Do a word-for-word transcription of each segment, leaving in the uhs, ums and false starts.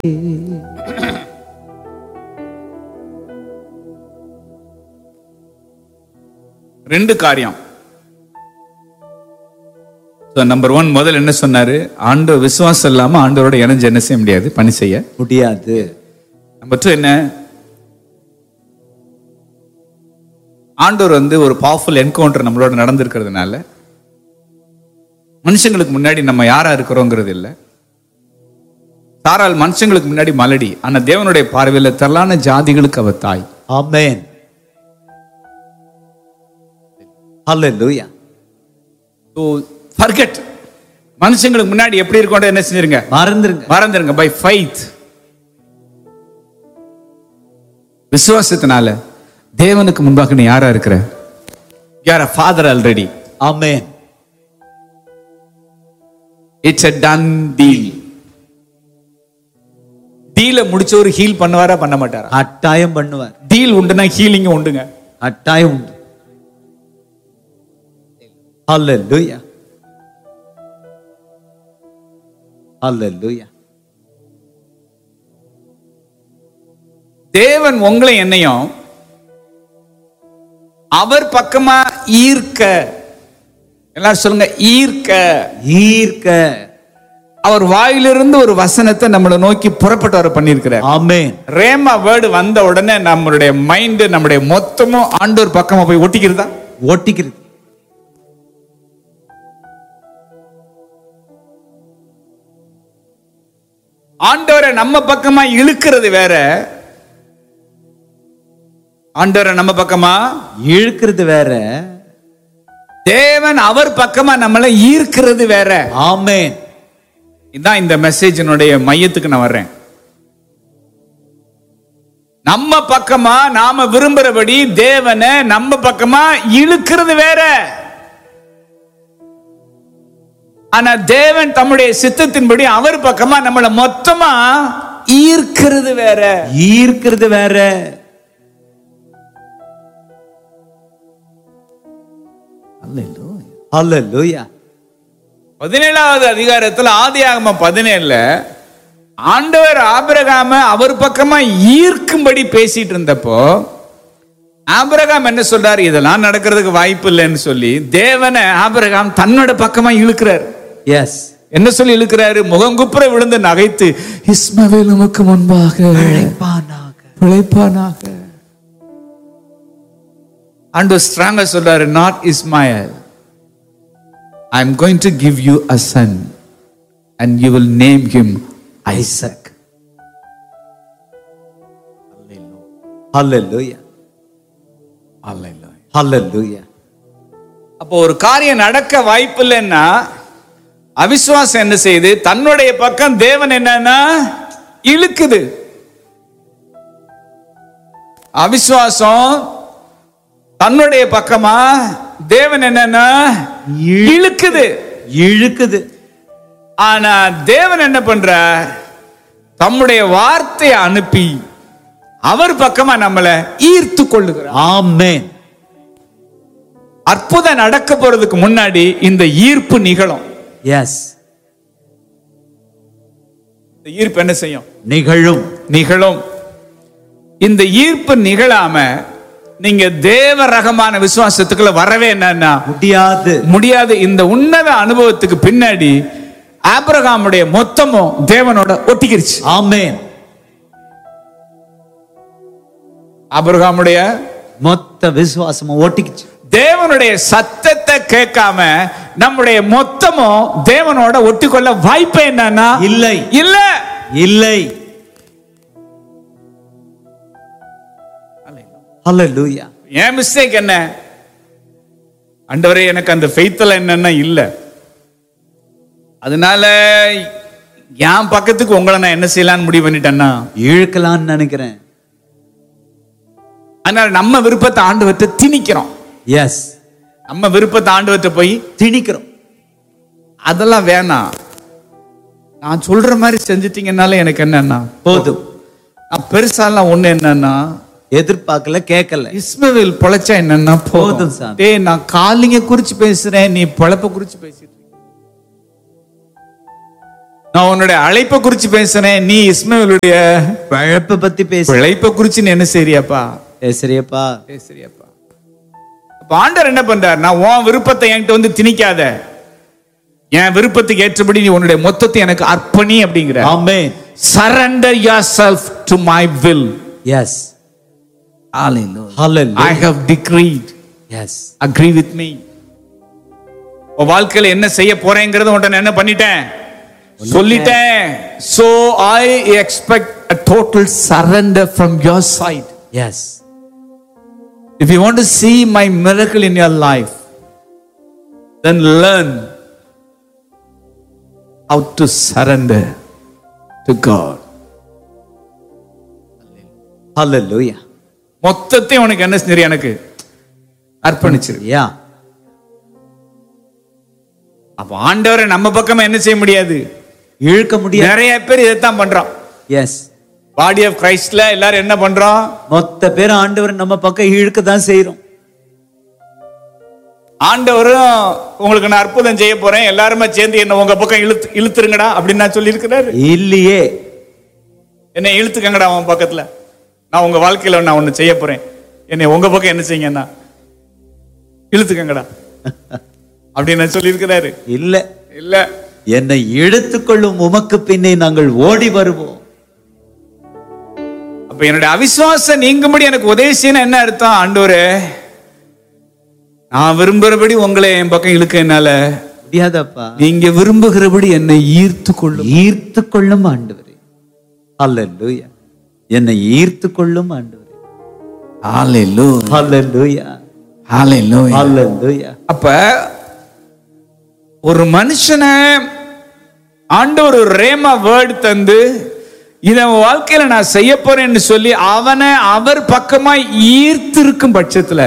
ரெண்டு காரியம். Number one, முதல் என்ன சொன்னாரு? ஆண்டு விசுவாசம் இல்லாம ஆண்டவரோட இணைஞ்சு என்ன செய்ய முடியாது, பணி செய்ய முடியாது. நம்பர் டூ என்ன? ஆண்டவர் வந்து ஒரு பவர்ஃபுல் என்கவுண்டர் நம்மளோட நடந்திருக்கிறதுனால மனுஷங்களுக்கு முன்னாடி நம்ம யாரா இருக்கிறோங்கிறது இல்லை. சாரால் மனுஷங்களுக்கு முன்னாடி மலடி, ஆனா தேவனுடைய பார்வையில் திரளான ஜாதிகளுக்கு அவ தாய். ஆமென். ஹல்லேலூயா. So forget, மனுஷங்களுக்கு முன்னாடி எப்படி இருக்கோம் என்ன செஞ்சிருங்க, மறந்துருங்க மறந்துருங்க. பை ஃபெய்த், விசுவாசத்தினால தேவனுக்கு முன்பாக நீ யாரா இருக்கிற? You are a father already. Amen. It's a done deal. டீல முடிச்ச ஒரு ஹீல் பண்ணுவாரா பண்ண மாட்டாரா? அட்டாயம் பண்ணுவார். டீல் உண்டுனா ஹீலிங் உண்டுங்க. அட்டாயம் உண்டு. ஹல்லேலூயா. ஹல்லேலூயா. தேவன் உங்களை என்னையும் அவர் பக்கமா ஈர்க்க, எல்லாரும் சொல்லுங்க, ஈர்க்க. ஈர்க்க அவர் வாயிலிருந்து ஒரு வசனத்தை நம்மளை நோக்கி புறப்பட்டு வர பண்ணியிருக்கிறார். ஆமென். ரேமா வேர்டு வந்த உடனே நம்மளுடைய மைண்ட், நம்முடைய மொத்தமும் ஆண்டவர் பக்கமா போய் ஒட்டிக்கிறதா? ஒட்டிக்கிறது. ஆண்டவரை நம்ம பக்கமா இழுக்கிறது வேற, ஆண்டவரை நம்ம பக்கமா இழுக்கிறது வேற, தேவன் அவர் பக்கமா நம்மளை ஈர்க்கிறது வேற. ஆமென். இதான் இந்த மெசேஜினுடைய மையத்துக்கு நான் வர்றேன். நம்ம பக்கமா நாம விரும்புறபடி தேவனை நம்ம பக்கமா இழுக்கிறது வேற, ஆனா தேவன் தம்முடைய சித்தத்தின்படி அவர் பக்கமா நம்மளை மொத்தமா ஈர்க்கிறது வேற. ஈர்க்கிறது வேற. ஹல்லேலூயா. பதினேழாவது அதிகாரத்தில் ஆதியாகமம் பதினேழுல ஆண்டவர் ஆபிரகாம அவர் பக்கமா ஈர்க்கும்படி பேசிட்டு இருந்தப்போ ஆபிரகாம் என்ன சொல்றாரு? இதெல்லாம் நடக்கிறதுக்கு வாய்ப்பு இல்லைன்னு சொல்லி தேவனை ஆபிரகாம் தன்னோட பக்கமா இழுக்கிறார். எஸ். என்ன சொல்லி இழுக்கிறாரு? முகங்குப்புற விழுந்து நகைத்து, இஸ்மவேல் உமக்கு முன்பாக பிழைப்பானாக, பிழைப்பானாக. ஆண்டவர் ஸ்ட்ராங்கா சொல்றாரு, not Ismael, I am going to give you a son and you will name him Isaac. Hallelujah. Hallelujah. ஹல்லேலூயா. அப்போ ஒரு காரியம் நடக்க வாய்ப்பு இல்லைன்னா அவிசுவாசம் என்ன செய்யுது? தன்னுடைய பக்கம் தேவன் என்னன்னா இழுக்குது. அவிசுவாசம் தன்னுடைய பக்கமா தேவன் என்னன்னா இழுக்குது. இழுக்குது. ஆனா தேவன் என்ன பண்ற? தம்முடைய வார்த்தையை அனுப்பி அவர் பக்கமா நம்மளை ஈர்த்து கொள்ளுகிறார். ஆமென். அற்புதம் நடக்க போறதுக்கு முன்னாடி இந்த ஈர்ப்பு நிகழும். எஸ். இந்த ஈர்ப்பு என்ன செய்யும்? நிகழும். நிகழும். இந்த ஈர்ப்பு நிகழாம நீங்க தேவ ரகமான விசுவாசத்துக்குள்ள வரவே என்னன்னா முடியாது. முடியாது. இந்த உன்னத அனுபவத்துக்கு பின்னாடி ஆபிரகாமுடைய மொத்தமும் தேவனோட ஒட்டிக்கிருச்சு. ஆமென். ஆபிரகாமுடைய மொத்த விசுவாசமும் ஓட்டிக்கிச்சு. தேவனுடைய சத்தத்தை கேட்காம நம்முடைய மொத்தமும் தேவனோட ஒட்டிக்கொள்ள வாய்ப்பே என்னன்னா இல்லை. இல்ல இல்லை. ஹல்லேலூயா. ஏன் மிஸ்டேக் என்ன? ஆண்டவரே எனக்கு அந்த ஃபெய்த்ல என்னன்னா இல்ல, அதனால என் பக்கத்துக்கு உங்களை நான் என்ன செய்யலான்னு முடிவு பண்ணிட்டேன்னா இழுக்கலான்னு நினைக்கிறேன். அதனால நம்ம விருப்பத்தை ஆண்டவர்கிட்ட திணிக்கிறோம். எஸ். நம்ம விருப்பத்தை ஆண்டவர்கிட்ட போய் திணிக்கிறோம். அதெல்லாம் வேணாம், நான் சொல்ற மாதிரி செஞ்சுட்டீங்கன்னால எனக்கு என்னன்னா போதும். நான் பெருசாலாம் ஒண்ணு என்னன்னா எதிர்பார்க்கல, கேட்கல. இஸ்மவேல் பொழைச்சா என்னன்னா போதும் சாமி. டேய், நான் காலிங்க குறிச்சு பேசுறேன், நீ பொழப்ப குறிச்சு பேசிட்டு நான் உன்னுடைய அழைப்பை குறிச்சு பேசுறேன், நீ இஸ்மாவேலுடைய பழப்ப பத்தி பேச பிழைப்பை குறிச்சு நீ என்ன செய்றியாப்பா பேசுறியப்பா பேசுறியாப்பா. அப்ப ஆண்டவர் என்ன பண்றார், நான் உன் விருப்பத்தை என்கிட்ட வந்து திணிக்காத, என் விருப்பத்துக்கு ஏற்றபடி நீ உன்னுடைய மொத்தத்தை எனக்கு அர்ப்பணி அப்படிங்கிற. ஆமென். Surrender yourself to my will. Yes. Hallelujah. Hallelujah. I have decreed. Yes. Agree with me. உன் வாழ்க்கையில என்ன செய்ய போறேங்கிறத உன்கிட்ட நான் என்ன பண்ணிட்டேன், சொல்லிட்டேன். So I expect a total surrender from your side. Yes. If you want to see my miracle in your life, then learn how to surrender to God. Hallelujah. மொத்தத்தை உனக்கு என்ன செஞ்சு எனக்கு அர்ப்பணிச்சிரு. Yeah. அப்ப ஆண்டவரை நம்ம பக்கமா என்ன செய்ய முடியாது, இழுக்க முடியாது. நிறைய பேர் இதைத்தான் பண்றோம். எஸ். பாடி ஆஃப் கிரைஸ்ட்ல எல்லாரும் என்ன பண்றோம், மொத்த பேர் ஆண்டவர் நம்ம பக்கம் இழுக்க தான் செய்யறோம். ஆண்டவரும் உங்களுக்கு நான் அற்புதம் செய்ய போறேன், எல்லாருமே சேர்ந்து என்ன உங்க பக்கம் இழுத்து இழுத்துருங்கடா அப்படின்னு நான் சொல்லி இருக்கிறாரு. இல்லையே. என்னை இழுத்துக்கங்கடா உன் பக்கத்துல, நான் உங்க வாழ்க்கையில நான் ஒண்ணு செய்ய போறேன், என்னை உங்க பக்கம் என்ன செய்யுங்கன்னா இழுத்துக்கங்கடா அப்படின்னு நான் சொல்லி இருக்கிறாரு. இல்ல இல்ல, என்னை இழுத்துக்கொள்ளும் உமக்கு பின்னே நாங்கள் ஓடி வருவோம். அப்ப என்னுடைய அவிசுவாசம் நீங்கும்படி எனக்கு உதவி செய்யணும். என்ன அர்த்தம், ஆண்டவரே நான் விரும்புறபடி உங்களை என் பக்கம் இழுக்க என்னால முடியாதப்பா, நீங்க விரும்புகிறபடி என்னை ஈர்த்து கொள்ளும். ஈர்த்து கொள்ளும் ஆண்டவரே. ஹல்லேலூயா. என்னை ஈர்த்து கொள்ளும் ஆண்டவரே. ஹல்லேலூயா. ஹல்லேலூயா. ஹல்லேலூயா. ஹல்லேலூயா. அப்ப ஒரு மனுஷனை ஆண்டவர் ஒரு ரேமா வேர்ட் தந்து இத வாழ்க்கையில நான் செய்ய போறேன்னு சொல்லி அவனை அவர் பக்கமா ஈர்த்து இருக்கும் பட்சத்துல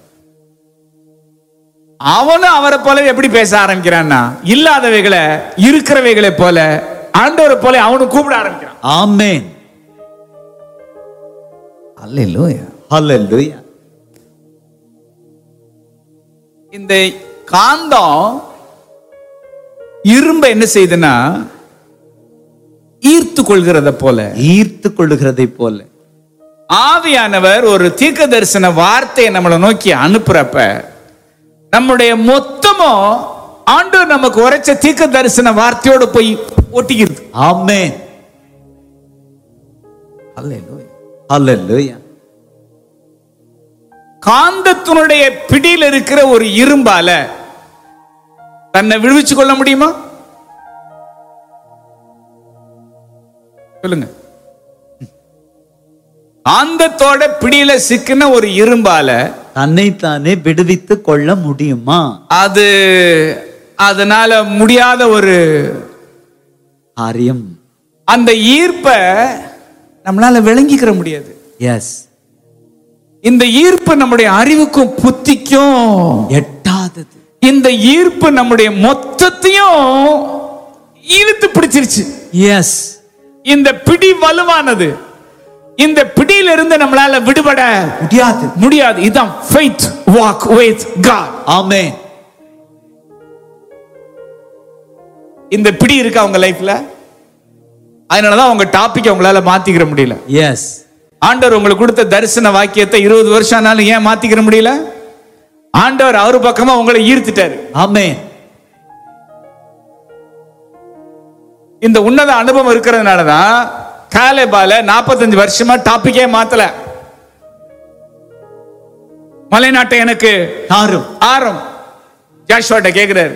அவனும் அவரை போல எப்படி பேச ஆரம்பிக்கிறான்னா, இல்லாதவைகளை இருக்கிறவைகளை போல ஆண்டவரை போல அவனும் கூப்பிட ஆரம்பிக்கிறான். ஆமென். அல்லேலூயா. ஹல்லேலூயா. இந்த காந்தம் இரும்ப என்ன செய்யுதுன்னா ஈர்த்து கொள்கிறத போல, ஈர்த்து கொள்ளுகிறதை போல ஆவியானவர் ஒரு தீர்க்க தரிசன வார்த்தையை நம்மளை நோக்கி அனுப்புறப்ப நம்முடைய மொத்தமும் ஆண்டவர் நமக்கு உரைச்ச தீர்க்க தரிசன வார்த்தையோடு போய் ஒட்டிக்கிறது. ஆமென். அல்லேலூயா. ஹல்லேலூயா. காந்தத்தினுடைய பிடியில் இருக்கிற ஒரு இரும்பால தன்னை விடுவிச்சு கொள்ள முடியுமா சொல்லுங்க. காந்தத்தோட பிடியில சிக்கின ஒரு இரும்பால தன்னைத்தானே விடுவித்து கொள்ள முடியுமா? அது அதனால முடியாத ஒரு காரியம். அந்த ஈர்ப்பை நம்மளால விளங்கிக்கிற முடியாது. எஸ். இந்த ஈர்ப்பு நம்முடைய அறிவுக்கும் புத்திக்கும் எட்டாதது. இந்த ஈர்ப்பு நம்முடைய மொத்தத்தையும் இழுத்து பிடிச்சிருச்சு. எஸ். இந்த பிடி வலுவானது. இந்த பிடியில இருந்து நம்மளால விடுபட முடியாது முடியாது. இதுதான் faith walk with God. ஆமென். இந்த பிடி இருக்கா உங்க லைஃப்ல? அதனாலதான் உங்க டாபிக் உங்களால மாத்திக்கிற முடியல. எஸ். ஆண்டவர் உங்களுக்கு கொடுத்த தரிசன வாக்கியத்தை இருபது வருஷம் ஆனாலும் ஏன் மாத்திக்கிற முடியல? ஆண்டவர் அவரு பக்கமா உங்களை ஈர்த்துட்டாரு. ஆமென். இந்த உன்னத அனுபவம் இருக்கிறதுனாலதான் காலேபால நாற்பத்தஞ்சு வருஷமா டாபிக்கே மாத்தல. மலைநாட்டை எனக்கு தாரும் ஆரம் ஜாஷுவாட்ட கேக்குறாரு.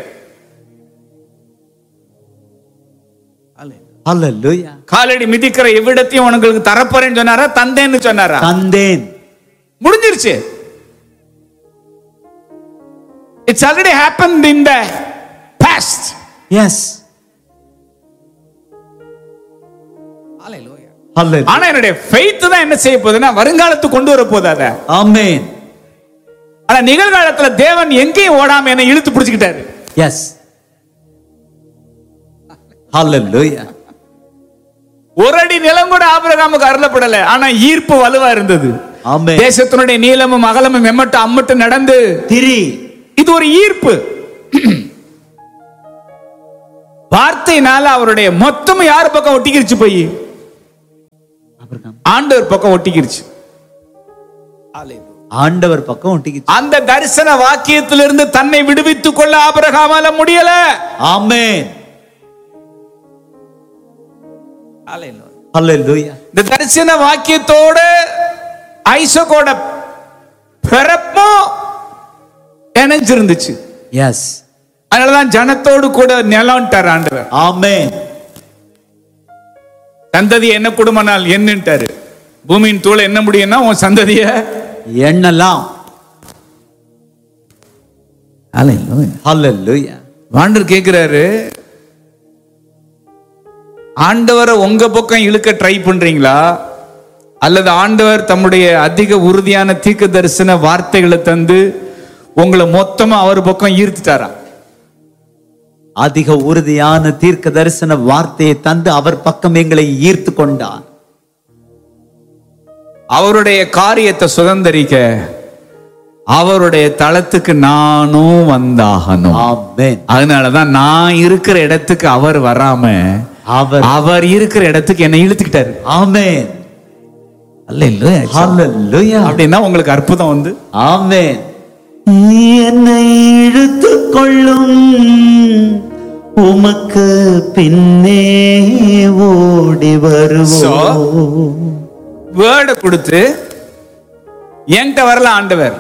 ஹல்லேலூயா. காலடி மிதிக்கிற எவ்விடத்தையும் உங்களுக்கு தரப்போறேன்னு சொன்னாரா, தந்தேன்னு சொன்னாரா? தந்தேன். முடிஞ்சிருச்சு. It's already happened in the past. Yes. Hallelujah. Hallelujah. ஆனா என்னுடைய faith தான் என்ன செய்ய போகுதுன்னா வருங்காலத்துக்கு கொண்டு வர போகுது அத. ஆமென். ஆனா நிகழ்காலத்துல தேவன் எங்கேயும் ஓடாம என்ன இழுத்து பிடிச்சுக்கிட்டாரு. Yes. Hallelujah. ஒரு அடி நிலம் கூட ஆபிரகாமுக்கு அருளப்படல. ஆனா ஈர்ப்பு வலுவா இருந்தது. ஆமென். தேசத்தினுடைய நீளமும் அகலமும் எம்மட்டு அம்மட்டு நடந்து திரி. இது ஒரு ஈர்ப்பு. வார்த்தையினால அவருடைய மொத்தம் யார் பக்கம் ஒட்டிக்கிருச்சு போய் ஆபிரகாம் ஆண்டவர் பக்கம் ஒட்டிக்கிருச்சு. ஆண்டவர் பக்கம் ஒட்டிக்கிச்சு. அந்த தரிசன வாக்கியத்திலிருந்து தன்னை விடுவித்துக் கொள்ள ஆபிரகாமால முடியல. ஆமென். ஹல்லேலூயா. இந்த தரிசன வாக்கியத்தோட ஐசக்கோட பிறப்பும் இணைஞ்சிருந்துச்சு. எஸ். அதனாலதான் ஜனத்தோடு கூட நிலம்ட்டார் ஆண்டவர். ஆமென். சந்ததி என்ன குடும்பனால் என்னட்டாரு. பூமியின் தூளை என்ன முடியும்னா உன் சந்ததிய எண்ணலாம். ஹல்லேலூயா. ஆண்டவர் கேட்கிறாரு, ஆண்டவரை உங்க பக்கம் இழுக்க ட்ரை பண்றீங்களா அல்லது ஆண்டவர் தம்முடைய அதிக உறுதியான தீர்க்க தரிசன வார்த்தைகளை தந்து உங்களை மொத்தமா அவர் பக்கம் ஈர்த்துட்டாரா? அதிக உறுதியான தீர்க்க தரிசன வார்த்தையை தந்து அவர் பக்கம் எங்களை ஈர்த்து கொண்டார். அவருடைய காரியத்தை சுதந்திரிக்க அவருடைய தளத்துக்கு நானும் வந்தாகணும். ஆமென். அதனாலதான் நான் இருக்கிற இடத்துக்கு அவர் வராம அவர் அவர் இருக்கிற இடத்துக்கு என்னை இழுத்துக்கிட்டாரு. ஆமென். அல்லேலூயா. ஹல்லேலூயா. அப்படின்னா உங்களுக்கு அற்புதம் வந்து ஆமென். என்னை இழுத்து கொள்ளும் உமக்கு பின்னே ஓடி வருவோம். வேர்டை கொடுத்து என்கிட்ட வரல ஆண்டவர்.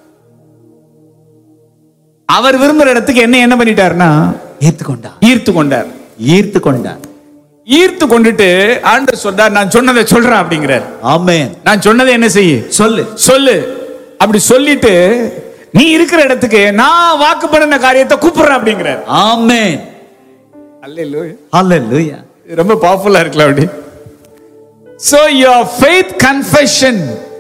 அவர் விரும்புற இடத்துக்கு என்ன என்ன பண்ணிட்டாருன்னா ஈர்த்து கொண்டார். ஈர்த்து கொண்டார். ஈர்த்து கொண்டார். ஈர்த்து கொண்டுட்டு ஆண்டவர் சொல்றார், நான் சொன்னதை சொல்றேன் அப்படிங்கிறார். ஆமென். நான் சொன்னதை என்ன செய்ய சொல்லு சொல்லு அப்படி சொல்லிட்டு நீ இருக்கிற இடத்துக்கு நான் வாக்கு பண்ணின காரியத்தை கூப்பிடுறேன் அப்படிங்கிறார். ஆமென். அல்லேலூயா. ஹல்லேலூயா. ரொம்ப பவர்ஃபுல்லா இருக்குல்ல அப்படி. So your faith confession,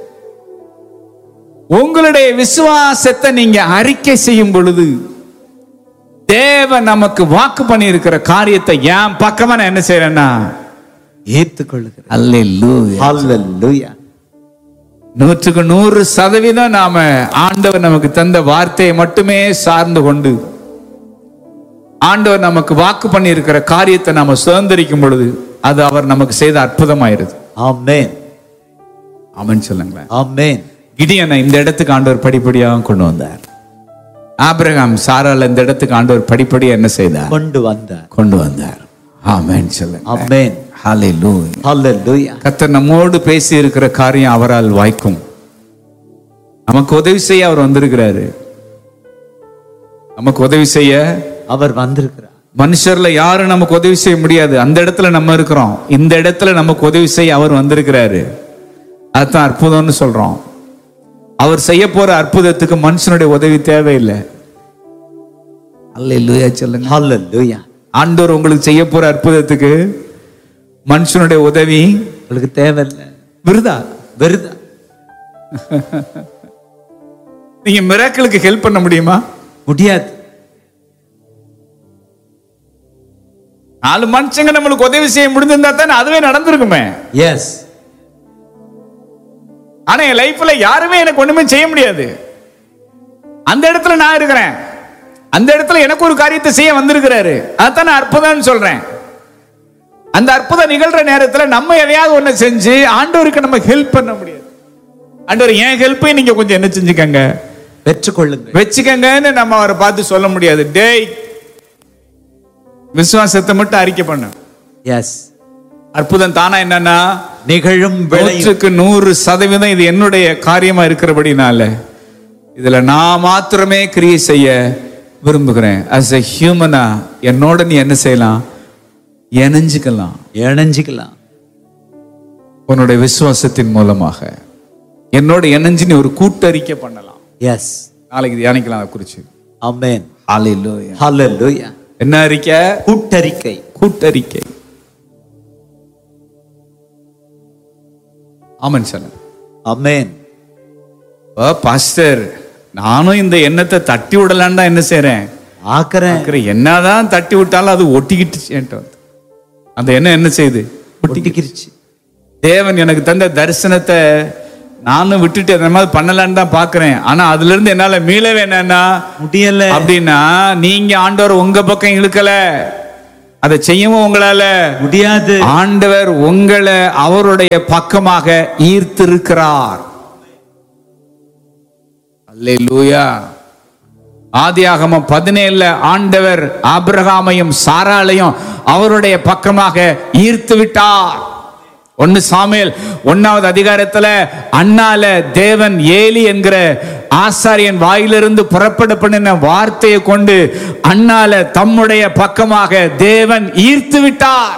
உங்களுடைய விசுவாசத்தை நீங்க அறிக்கை செய்யும் பொழுது தேவன் நமக்கு வாக்கு பண்ணி இருக்கிற காரியத்தை என் பக்கமா நான் என்ன செய்யறேன்னா ஏற்றுக்கொள்ளுகிறேன். அல்லேலூயா. ஹல்லேலூயா. நூற்றுக்கு நூறு சதவீதம் நாம ஆண்டவர் நமக்கு தந்த வார்த்தையை மட்டுமே சார்ந்து கொண்டு ஆண்டவர் நமக்கு வாக்கு பண்ணி இருக்கிற காரியத்தை நாம சுதந்திரிக்கும் பொழுது அது அவர் நமக்கு செய்த அற்புதமாயிருது. ஆமென். ஆமென் சொல்லுங்களேன். ஆமென். கிடியோனை இந்த இடத்துக்கு ஆண்டவர் படிப்படியாக கொண்டு வந்தார். ஆபிரகாம் சாரால் இந்த இடத்துக்கு ஆண்டவர் படிப்படியா என்ன செய்தார்? கொண்டு வந்தார். கொண்டு வந்தார். ஆமென் சொல்லுங்க. ஆமென். ஹல்லேலூயா. ஹல்லேலூயா. கர்த்தர் நம்மோடு பேசி இருக்கிற காரியம் அவரால் வாய்க்கும். நமக்கு உதவி செய்ய அவர் வந்திருக்கிறாரு. நமக்கு உதவி செய்ய அவர் வந்திருக்கிறார். மனுஷர்ல யாரும் நமக்கு உதவி செய்ய முடியாது. அந்த இடத்துல நம்ம இருக்கிறோம். இந்த இடத்துல நமக்கு உதவி செய்ய அவர் வந்திருக்கிறாரு. அதுதான் அற்புதம்னு சொல்றோம். அவர் செய்ய போற அற்புதத்துக்கு மனுஷனுடைய உதவி தேவையில்லை. அல்லேலூயா சொல்லுங்க. ஹல்லேலூயா. ஆண்டவர் உங்களுக்கு செய்ய போற அற்புதத்துக்கு மனுஷனுடைய உதவி உங்களுக்கு தேவையில்லை. விருதா வெறுதா. நீங்க மிராக்கிளுக்கு ஹெல்ப் பண்ண முடியுமா? முடியாது. நாலு மனுஷங்க நம்மளுக்கு உதவி செய்ய முடிஞ்சிருந்தா தானே அதுவே நடந்திருக்குமே. எஸ். ஆனா என் லைஃப்ல யாருமே எனக்கு ஒண்ணுமே செய்ய முடியாது. அந்த இடத்துல நான் இருக்கிறேன். அந்த இடத்துல எனக்கு ஒரு காரியத்தை செய்ய வந்திருக்கிறாரு. அதான் நான் அற்புதம்னு சொல்றேன். அந்த அற்புதம் நிகழ்ற நேரத்துல நம்ம எதையாவது ஒண்ணு செஞ்சு ஆண்டவருக்கு நம்ம ஹெல்ப் பண்ண முடியாது. ஆண்டவர் என் ஹெல்ப்பை நீங்க கொஞ்சம் என்ன செஞ்சுக்கங்க, பெற்றுக்கொள்ளுங்க, வச்சுக்கங்கன்னு நம்ம அவரை பார்த்து சொல்ல முடியாது. டேய் விசுவாசத்தை மட்டும் அறிக்கை பண்ண. எஸ். அற்புதம் தானா என்னன்னா நிகழும் நூற்றுக்கு நூறு சதவீதம் இது என்னுடைய காரியமா இருக்கிறபடினால இதுல நான் மாத்திரமே கிரியை செய்ய விரும்புகிறேன். as a human-ஆ என்னோட நீ என்ன செய்யலாம்? இணைஞ்சுக்கலாம். இணைஞ்சிக்கலாம். உன்னுடைய விசுவாசத்தின் மூலமாக என்னோட இணைஞ்சு நீ ஒரு கூட்டறிக்கை பண்ணலாம். எஸ். நாளைக்கு தியானிக்கலாம் அதை குறிச்சு. ஆமென். ஹல்லேலூயா. ஹல்லேலூயா. என்ன அறிக்கை? கூட்டறிக்கை. கூட்டறிக்கை. ஆமென் சார். ஆமென். பாஸ்டர் நானும் இந்த எண்ணத்தை தட்டி விடலான்னு தான் என்ன செய்யறேன், ஆக்குறேன். என்னதான் தட்டி விட்டாலும் அது ஒட்டிக்கிட்டு அந்த எண்ணம் என்ன செய்யுது? ஒட்டிக்கிருச்சு. தேவன் எனக்கு தந்த தரிசனத்தை நானும் விட்டுட்டு அந்த மாதிரி பண்ணலான்னு தான் பாக்குறேன். ஆனா அதுல இருந்து என்னால மீளவே என்னன்னா முடியல. அப்படின்னா நீங்க ஆண்டவர் உங்க பக்கம் இழுக்கல, அதை செய்யவும் உங்களால முடியாது. ஆண்டவர் உங்களை அவருடைய பக்கமாக ஈர்த்திருக்கிறார். அல்லேலூயா. ஆதியாகமம் பதினேழுல ஆண்டவர் ஆபிரகாமையும் சாராளையும் அவருடைய பக்கமாக ஈர்த்து விட்டார். ஒன்னு சாமுவேல் ஒன்னாவது அதிகாரத்துல அண்ணால தேவன் ஏலி என்கிற ஆசாரியன் வாயிலிருந்து புறப்பட பண்ணின வார்த்தையை கொண்டு அண்ணால தம்முடைய பக்கமாக தேவன் ஈர்த்து விட்டார்.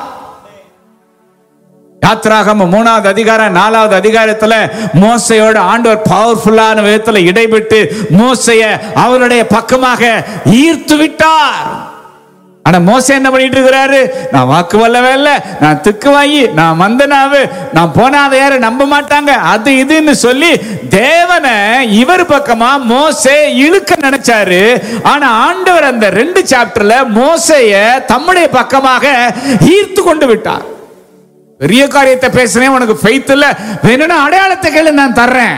யாத்ராகமம் மூணாவது அதிகாரம் நாலாவது அதிகாரத்துல மோசையோட ஆண்டவர் பவர்ஃபுல்லான விதத்துல இடைபெட்டு மோசைய அவருடைய பக்கமாக ஈர்த்து விட்டார். ஆனா மோசே என்ன பண்ணிட்டு இருக்கிறாரு? நான் வாக்கு வல்லவே இல்ல, நான் திக்குவாயி, நான் மந்தனாவு, நான் போனா அதை யாரும் நம்ப மாட்டாங்க, அது இதுன்னு சொல்லி தேவனை இவர் பக்கமா மோசே இழுக்க நினைச்சாரு. ஆனா ஆண்டவர் அந்த ரெண்டு சாப்டர்ல மோசைய தம்முடைய பக்கமாக ஈர்த்து கொண்டு விட்டார். பெரிய காரியத்தை பேசுறேன், உனக்கு ஃபெய்த் இல்ல, வேணும்னா அடையாளத்தை கேளு, நான் தர்றேன்.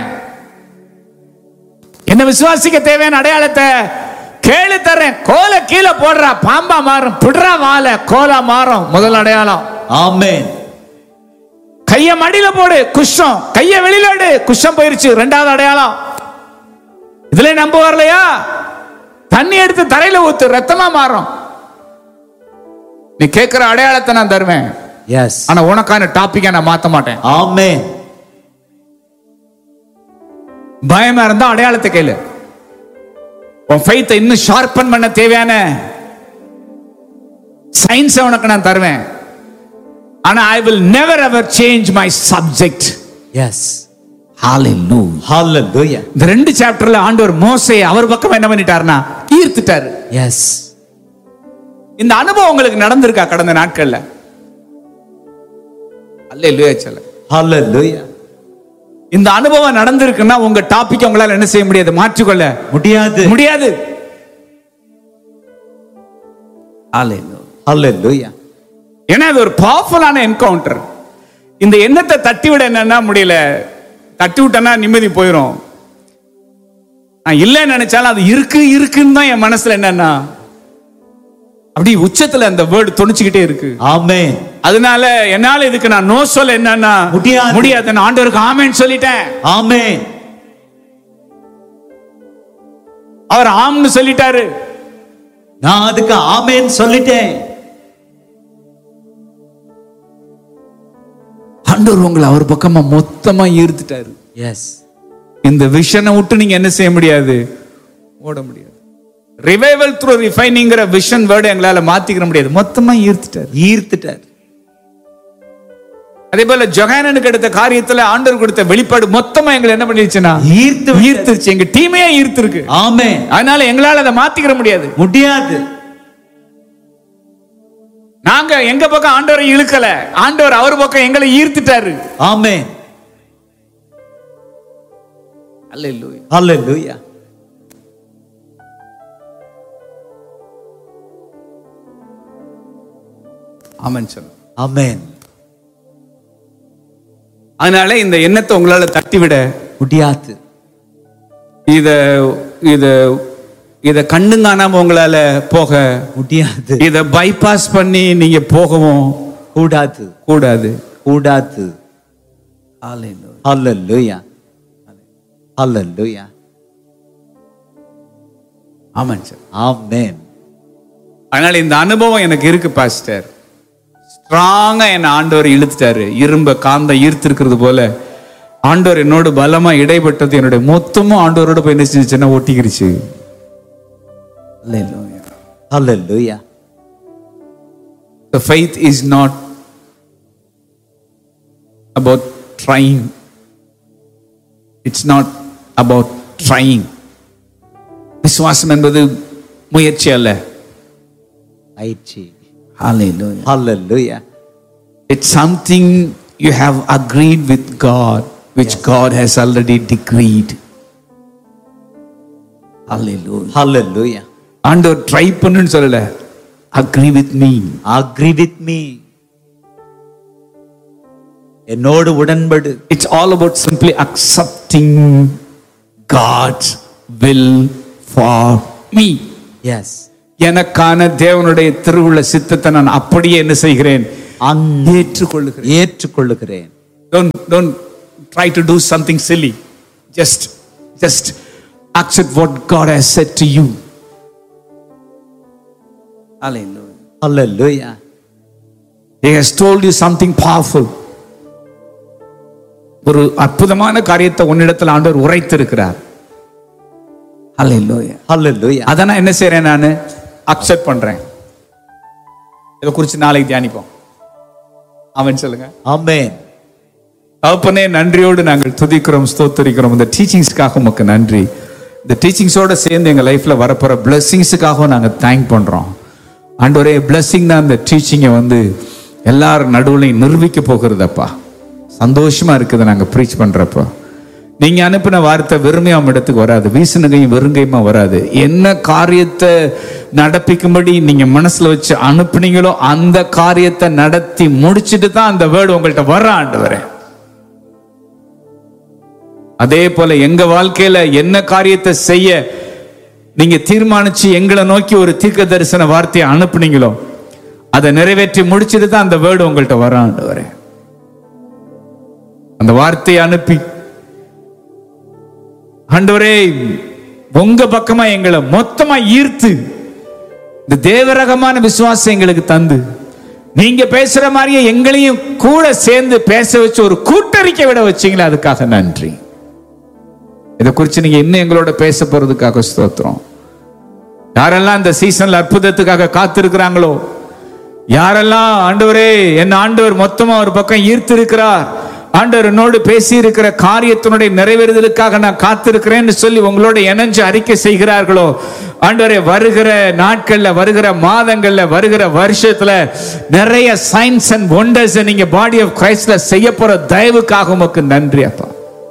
என்ன விசுவாசிக்க தேவையான அடையாளத்தை கேளு, தர்றேன். கோலை கீழே போடுறா, பாம்பா மாறும், புடுறா வாழ, கோலா மாறும். முதல் அடையாளம். ஆமென். கைய மடியில போடு, குஷம். கைய வெளியில எடு, குஷம் போயிருச்சு. ரெண்டாவது அடையாளம். இதுல நம்ப வரலையா? தண்ணி எடுத்து தரையில ஊத்து, ரத்தமா மாறும். நீ கேட்கிற அடையாளத்தை நான் தருவேன். எஸ். ஆனா உனக்கான டாபிக்கை நான் மாத்த மாட்டேன். ஆமென். பயமா இருந்தா அடையாளத்தை கேளு. உன் ஃபெய்த்தை இன்னும் ஷார்பன் பண்ண தேவையான சயின்ஸ் உனக்கு நான் தருவேன். ஆனா I will never ever change my subject. Yes. Hallelujah. Hallelujah. இந்த ரெண்டு சாப்டர்ல ஆண்டவர் மோசேயை அவர் பக்கம் என்ன பண்ணிட்டாருன்னா ஈர்த்துட்டாரு. எஸ். இந்த அனுபவம் உங்களுக்கு நடந்திருக்கா கடந்த நாட்கள்ல? அல்லேலூயா சொல்ல. Hallelujah. இந்த அனுபவம் நடந்திருக்குன்னா உங்க டாபிக் உங்களால என்ன செய்ய முடியாது, மாற்றிக்கொள்ள முடியாது. முடியாது. Hallelujah. ஏன்னா அது ஒரு பவர்ஃபுல்லான என்கவுண்டர். இந்த எண்ணத்தை தட்டி விட என்னன்னா முடியல, தட்டி விட்டனா நிம்மதி போயிடும். நான் இல்லைன்னு நினைச்சாலும் அது இருக்கு இருக்குன்னு தான் என் மனசுல என்னன்னா அப்படி உச்சத்துல அந்த வேர்டு தொணிச்சுக்கிட்டே இருக்கு. ஆமென். அதனால என்னால இதுக்கு நான் நோ சொல்ல என்னன்னா முடியாது. முடியாது. நான் ஆண்டவருக்கு ஆமென் சொல்லிட்டேன். ஆமென். அவர் ஆம்னு சொல்லிட்டாரு, நான் அதுக்கு ஆமென் சொல்லிட்டேன். ஆண்டவர் உங்களை அவர் பக்கமா மொத்தமா ஈர்த்துட்டாரு. எஸ். இந்த விஷனை விட்டு நீங்க என்ன செய்ய முடியாது, ஓட முடியாது. ரிவைவல் த்ரூ ரிஃபைனிங்கிற விஷன் வேர்டு எங்களால மாத்திக்கிற முடியாது. மொத்தமா ஈர்த்துட்டார் ஈர்த்துட்டார். அதே போல ஜொஹானனுக்கு எடுத்த காரியத்துல ஆண்டவர் கொடுத்த வெளிப்பாடு மொத்தமா எங்களை என்ன பண்ணிருச்சுன்னா ஈர்த்து ஈர்த்துருச்சு. எங்க டீமே ஈர்த்திருக்கு. ஆமென். அதனால எங்களால அதை மாத்திக்கிற முடியாது முடியாது. நாங்க எங்க பக்கம் ஆண்டவரை இழுக்கல, ஆண்டவர் அவர் பக்கம் எங்களை ஈர்த்துட்டாரு. ஆமென். அல்லேலூயா. Hallelujah. ஆமென் சொல்லுங்க. ஆமென். அதனால இந்த எண்ணத்தை உங்களால தட்டிவிட முடியாது. இத இத இத கண்ணு காணாம உங்களால போக முடியாது. இத பைபாஸ் பண்ணி நீங்க போகவும் கூடாது. கூடாது கூடாது. Hallelujah. Hallelujah. Hallelujah. ஆமென் சார். ஆமென். அதனால இந்த அனுபவம் எனக்கு இருக்கு பாஸ்டர். ஸ்ட்ராங்கா என்ன ஆண்டவர் இழுத்துட்டாரு. இரும்ப காந்த ஈர்த்திருக்கிறது போல ஆண்டவர் என்னோட பலமா இடைப்பட்டது என்னுடைய மொத்தமும் ஆண்டவரோட போய் என்ன செஞ்சுச்சுன்னா ஒட்டிக்கிருச்சு. Hallelujah. Hallelujah. The faith is not about trying. It's not about trying. விசுவாசம் என்பது முயற்சி அல்ல. பயிற்சி. Hallelujah. Hallelujah. It's something you have agreed with God, which Yes. God has already decreed. Hallelujah. Hallelujah. ஆண்டவர் ட்ரை பண்ணுன்னு சொல்லல, agree with me. Agree with me. என்னோடு உடன்படு. It's all about simply accepting God's will for me. Yes. எனக்கான தேவனுடைய திருவுள்ள சித்தத்தை நான் அப்படியே என்ன செய்கிறேன், ஏற்றுக்கொள்ளுகிறேன் ஏற்றுக்கொள்ளுகிறேன். Don't don't try to do something silly. Just just accept what God has said to you. Hallelujah. Hallelujah. He has told you something powerful. ஒரு அற்புதமான காரியத்தை உன்னிடத்தில் ஆண்டவர் உரைத்திருக்கிறார். Hallelujah. Hallelujah. அத நான் என்ன செய்றேன், நான் அக்செப்ட் பண்றேன். இதை குறித்து நாளைக்கு தியானிப்போம். ஆமென் சொல்லுங்க. ஆமென். தகப்பனே, நன்றியோடு நாங்கள் துதிக்கிறோம், ஸ்தோத்திரிக்கிறோம். இந்த டீச்சிங்ஸ்க்காக உமக்கு நன்றி. இந்த டீச்சிங்ஸோட சேர்ந்து எங்கள் லைஃப்ல வரப்போற பிளெஸிங்ஸுக்காகவும் நாங்கள் தேங்க் பண்றோம். ஆண்டவரே, பிளெஸிங் தான் இந்த டீச்சிங்கை வந்து எல்லாரும் நடுவுலையும் நிரூபிக்க போகிறதப்பா. சந்தோஷமா இருக்குது நாங்கள் ப்ரீச் பண்றப்போ. நீங்க அனுப்பின வார்த்தை வெறுமையாம இடத்துக்கு வராது, வீசுனகையும் வெறுங்கையுமா வராது. என்ன காரியத்தை நடப்பிக்கும்படி நீங்க மனசுல வச்சு அனுப்புனீங்களோ அந்த காரியத்தை நடத்தி முடிச்சுட்டு தான் அந்த வேர்டு உங்கள்கிட்ட வர. ஆண்டவரே, அதே போல எங்க வாழ்க்கையில என்ன காரியத்தை செய்ய நீங்க தீர்மானிச்சு எங்களை நோக்கி ஒரு தீர்க்க தரிசன வார்த்தையை அனுப்புனீங்களோ அதை நிறைவேற்றி முடிச்சுட்டு தான் அந்த வேர்டு உங்கள்கிட்ட வர. ஆண்டவரே, அந்த வார்த்தையை அனுப்பி ஆண்டவரே உங்க பக்கமா எங்களை மொத்தமா ஈர்த்து இந்த தேவரகமான விசுவாசம் எங்களுக்கு தந்து நீங்க பேசுற மாதிரியே எங்களையும் கூட சேர்ந்து பேச வச்சு ஒரு கூட்டறிக்கை விட வச்சீங்களா, அதுக்காக நன்றி. இதை குறித்து நீங்க இன்னும் எங்களோட பேச போறதுக்காக ஸ்தோத்திரம். யாரெல்லாம் இந்த சீசன்ல அற்புதத்துக்காக காத்திருக்கிறாங்களோ, யாரெல்லாம் ஆண்டவரே என் ஆண்டவர் மொத்தமா ஒரு பக்கம் ஈர்த்து இருக்கிறார், ஆண்டவர் என்னோடு பேசி இருக்கிற காரியத்தினுடைய நிறைவேறுதலுக்காக நான் காத்திருக்கிறேன்னு சொல்லி உங்களோட இணைஞ்சு அறிக்கை செய்கிறார்களோ, ஆண்டவரே வருகிற நாட்கள்ல, வருகிற மாதங்கள்ல, வருகிற வருஷத்துல நிறைய சைன்ஸ் அண்ட் வண்டர்ஸ் நீங்க பாடி ஆஃப் கிரைஸ்ட்ல செய்ய போற தயவுக்காக உமக்கு நன்றி அப்பா.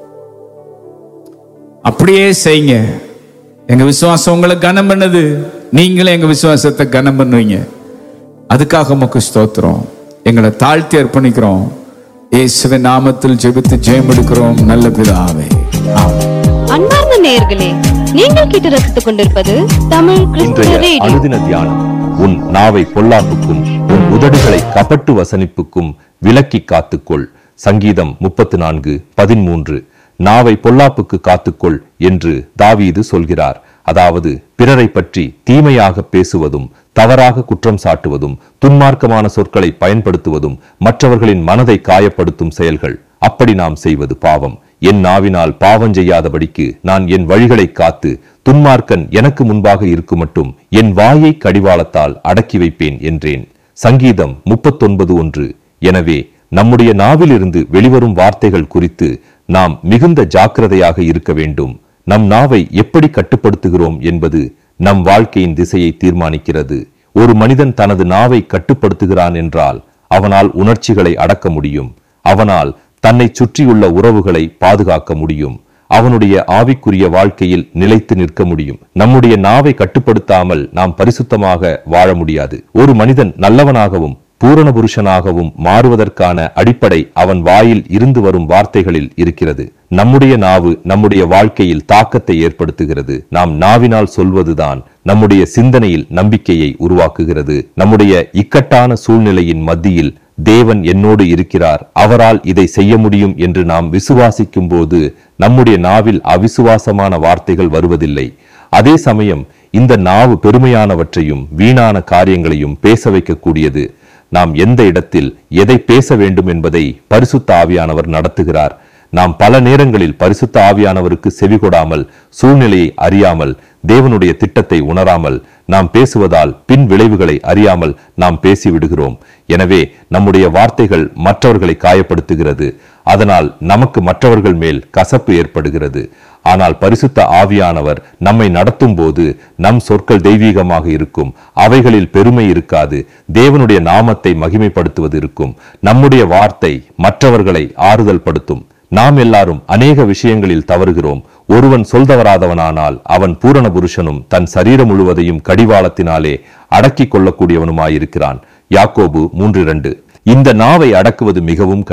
அப்படியே செய்யுங்க. எங்க விசுவாசம் உங்களை கனம் பண்ணது, நீங்களும் எங்க விசுவாசத்தை கனம் பண்ணுவீங்க. அதுக்காக உமக்கு ஸ்தோத்திரம். எங்களை தாழ்த்தி அர்ப்பணிக்கிறோம். இயேசுவின் நாமத்தில் ஜெபித்து ஜெயம் எடுக்கிறோம் நல்ல பிதாவே. ஆமென். அன்பார்ந்த நேயர்களே, நீங்கள் கேட்டு ரசித்துக் கொண்டிருப்பது தமிழ் கிறிஸ்துவ ரேடியோ. அனுதின தியானம். உன் நாவை பொல்லாப்புக்கும் உன் உதடுகளை கபட்டு வசனிப்புக்கும் விலக்கி காத்துக்கொள். சங்கீதம் முப்பத்து நான்கு பதிமூன்று. நாவை பொல்லாப்புக்கு காத்துக்கொள் என்று தாவீது சொல்கிறார். அதாவது பிறரை பற்றி தீமையாக பேசுவதும், தவறாக குற்றம் சாட்டுவதும், துன்மார்க்கமான சொற்களை பயன்படுத்துவதும் மற்றவர்களின் மனதை காயப்படுத்தும் செயல்கள். அப்படி நாம் செய்வது பாவம். என் நாவினால் பாவம் செய்யாதபடிக்கு நான் என் வழிகளை காத்து துன்மார்க்கன் எனக்கு முன்பாக இருக்கும் மட்டும் என் வாயை கடிவாளத்தால் அடக்கி வைப்பேன் என்றேன். சங்கீதம் முப்பத்தொன்பது ஒன்று. எனவே நம்முடைய நாவிலிருந்து வெளிவரும் வார்த்தைகள் குறித்து நாம் மிகுந்த ஜாக்கிரதையாக இருக்க வேண்டும். நம் நாவை எப்படி கட்டுப்படுத்துகிறோம் என்பது நம் வாழ்க்கையின் திசையை தீர்மானிக்கிறது. ஒரு மனிதன் தனது நாவை கட்டுப்படுத்துகிறான் என்றால் அவனால் உணர்ச்சிகளை அடக்க முடியும். அவனால் தன்னை சுற்றியுள்ள உறவுகளை பாதுகாக்க முடியும். அவனுடைய ஆவிக்குரிய வாழ்க்கையில் நிலைத்து நிற்க முடியும். நம்முடைய நாவை கட்டுப்படுத்தாமல் நாம் பரிசுத்தமாக வாழ முடியாது. ஒரு மனிதன் நல்லவனாகவும் பூரண புருஷனாகவும் மாறுவதற்கான அடிப்படை அவன் வாயில் இருந்து வரும் வார்த்தைகளில் இருக்கிறது. நம்முடைய நாவு நம்முடைய வாழ்க்கையில் தாக்கத்தை ஏற்படுத்துகிறது. நாம் நாவினால் சொல்வதுதான் நம்முடைய சிந்தனையில் நம்பிக்கையை உருவாக்குகிறது. நம்முடைய இக்கட்டான சூழ்நிலையின் மத்தியில் தேவன் என்னோடு இருக்கிறார், அவரால் இதை செய்ய முடியும் என்று நாம் விசுவாசிக்கும் போது நம்முடைய நாவில் அவிசுவாசமான வார்த்தைகள் வருவதில்லை. அதே சமயம் இந்த நாவு பெருமையானவற்றையும் வீணான காரியங்களையும் பேச வைக்கக்கூடியது. நாம் எந்த இடத்தில் எதை பேச வேண்டும் என்பதை பரிசுத்த ஆவியானவர் நடத்துகிறார். நாம் பல நேரங்களில் பரிசுத்த ஆவியானவருக்கு செவிகொடாமல், சூழ்நிலையை அறியாமல், தேவனுடைய திட்டத்தை உணராமல் நாம் பேசுவதால் பின் விளைவுகளை அறியாமல் நாம் பேசிவிடுகிறோம். எனவே நம்முடைய வார்த்தைகள் மற்றவர்களை காயப்படுத்துகிறது. அதனால் நமக்கு மற்றவர்கள் மேல் கசப்பு ஏற்படுகிறது. ஆனால் பரிசுத்த ஆவியானவர் நம்மை நடத்தும் போது நம் சொற்கள் தெய்வீகமாக இருக்கும். அவைகளில் பெருமை இருக்காது. தேவனுடைய நாமத்தை மகிமைப்படுத்துவது இருக்கும். நம்முடைய வார்த்தை மற்றவர்களை ஆறுதல் படுத்தும். நாம் எல்லாரும் அநேக விஷயங்களில் தவறுகிறோம். ஒருவன் சொல்தவராதவனானால் அவன் பூரண புருஷனும் தன் சரீரம் முழுவதையும் கடிவாளத்தினாலே அடக்கிக் கொள்ளக்கூடியவனுமாயிருக்கிறான். யாக்கோபு மூன்று இரண்டு. இந்த நாவை அடக்குவது மிகவும் கடினம்.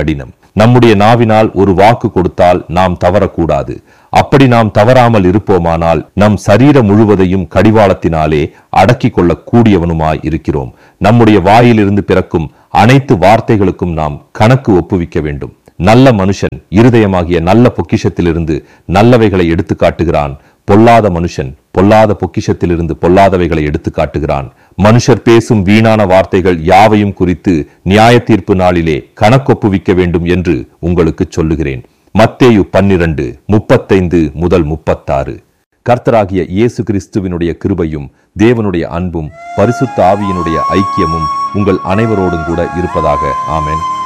நம்முடைய நாவினால் ஒரு வாக்கு கொடுத்தால் நாம் தவறக்கூடாது. அப்படி நாம் தவறாமல் இருப்போமானால் நம் சரீரம் முழுவதையும் கடிவாளத்தினாலே அடக்கிக் கொள்ள கூடியவனுமாய் இருக்கிறோம். நம்முடைய வாயிலிருந்து பிறக்கும் அனைத்து வார்த்தைகளுக்கும் நாம் கணக்கு ஒப்புவிக்க வேண்டும். நல்ல மனுஷன் இருதயமாகிய நல்ல பொக்கிஷத்திலிருந்து நல்லவைகளை எடுத்து காட்டுகிறான். பொல்லாத மனுஷன் பொல்லாத பொக்கிஷத்திலிருந்து பொல்லாதவைகளை எடுத்து காட்டுகிறான். மனுஷர் பேசும் வீணான வார்த்தைகள் யாவையும் குறித்து நியாய தீர்ப்பு நாளிலே கணக்கொப்புவிக்க வேண்டும் என்று உங்களுக்கு சொல்லுகிறேன். மத்தேயு பன்னிரண்டு முப்பத்தைந்து முதல் முப்பத்தாறு. கர்த்தராகிய இயேசு கிறிஸ்துவினுடைய கிருபையும் தேவனுடைய அன்பும் பரிசுத்த ஆவியினுடைய ஐக்கியமும் உங்கள் அனைவரோடும் கூட இருப்பதாக. ஆமென்.